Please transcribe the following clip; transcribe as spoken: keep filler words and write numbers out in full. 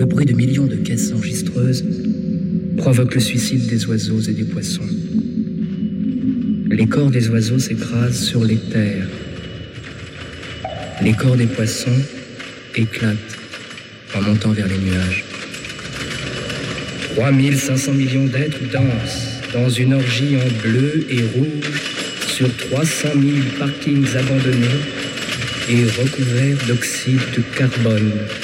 Le bruit de millions de caisses enregistreuses provoque le suicide des oiseaux et des poissons. Les corps des oiseaux s'écrasent sur les terres. Les corps des poissons éclatent en montant vers les nuages. trois mille cinq cents millions d'êtres dansent dans une orgie en bleu et rouge sur trois cent mille parkings abandonnés et recouverts d'oxyde de carbone.